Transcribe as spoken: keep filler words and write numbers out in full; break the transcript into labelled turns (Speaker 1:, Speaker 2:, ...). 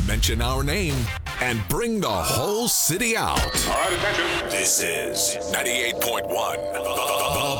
Speaker 1: mention our name, and bring the whole city out.
Speaker 2: All right, attention.
Speaker 1: This is ninety-eight point one, The